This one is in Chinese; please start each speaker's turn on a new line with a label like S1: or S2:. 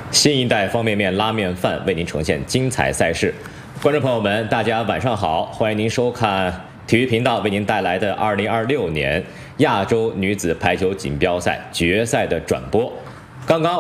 S1: 新一代方便面拉面饭为您呈现精彩赛事。观众朋友们，大家晚上好，欢迎您收看体育频道为您带来的2026年亚洲女子排球锦标赛决赛的转播。刚刚